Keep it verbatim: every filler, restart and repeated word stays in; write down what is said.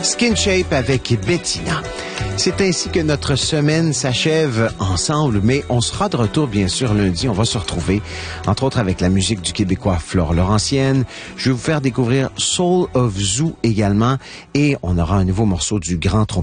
Skin Shape avec Bettina. C'est ainsi que notre semaine s'achève ensemble, mais on sera de retour bien sûr lundi. On va se retrouver, entre autres avec la musique du Québécois Flore Laurentienne. Je vais vous faire découvrir Soul of Zoo également et on aura un nouveau morceau du grand trompettiste